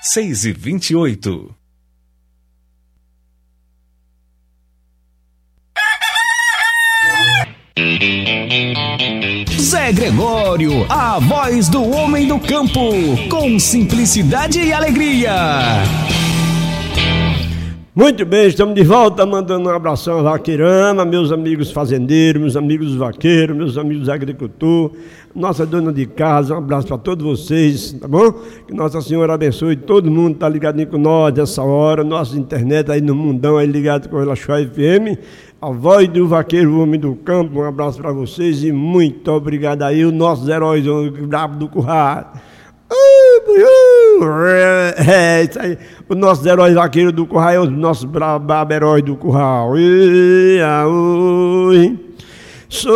6h28. Zé Gregório, a voz do homem do campo, com simplicidade e alegria. Muito bem, estamos de volta, mandando um abração à Vaqueirama, meus amigos fazendeiros, meus amigos vaqueiros, meus amigos agricultores, nossa dona de casa, um abraço para todos vocês, tá bom? Que Nossa Senhora abençoe todo mundo que está ligadinho com nós nessa hora, nossa internet aí no mundão, aí ligado com a Relaxó FM, a voz do vaqueiro, o homem do campo, um abraço para vocês e muito obrigado aí, os nossos heróis, o brabo do curral. É isso aí, os nossos heróis vaqueiros do curral, os nossos brabo heróis do curral.